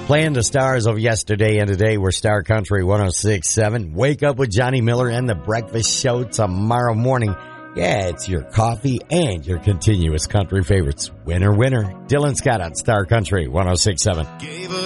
Playing the stars of yesterday and today. We're Star Country 106.7. Wake up with Johnny Miller and the Breakfast Show tomorrow morning. Yeah, it's your coffee and your continuous country favorites. Winner, winner. Dylan Scott on Star Country 106.7.